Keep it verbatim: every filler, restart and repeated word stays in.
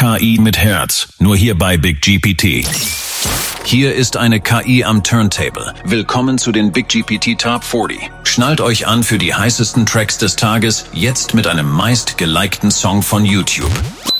K I mit Herz, nur hier bei Big G P T. Hier ist eine K I am Turntable. Willkommen zu den Big G P T Top vierzig. Schnallt euch an für die heißesten Tracks des Tages, jetzt mit einem meist gelikten Song von YouTube.